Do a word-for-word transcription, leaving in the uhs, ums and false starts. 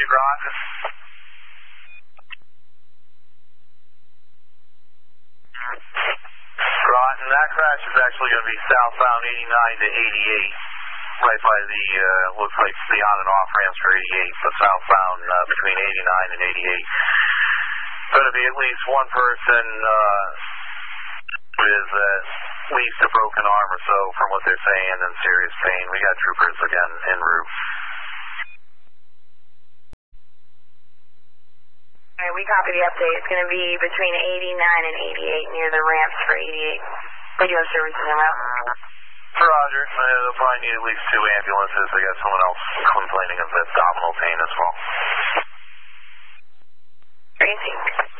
to Groton. Groton, that crash is actually going to be southbound eighty-nine to eighty-eight, right by the, uh, looks like the on and off ramps for eighty-eight, but southbound uh, between eighty-nine and eighty-eight. Going to be at least one person uh, with at least a broken arm or so from what they're saying and serious pain. We got troopers again en route. Alright, we copy the update. It's going to be between eighty-nine and eighty-eight near the ramps for eighty-eight. Radio services en route. Roger. Uh, they'll probably need at least two ambulances. They got someone else complaining of abdominal pain as well. Crazy.